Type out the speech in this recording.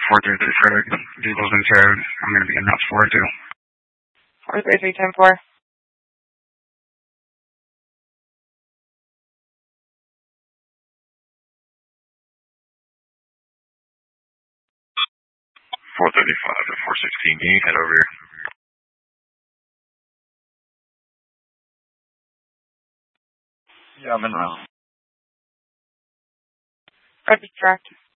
433 Frederick. Vehicle's been towed. I'm going to be in nuts for it too. 433-10-4. to 416. Can you head over here? Yeah, I'm in round. Red tracked.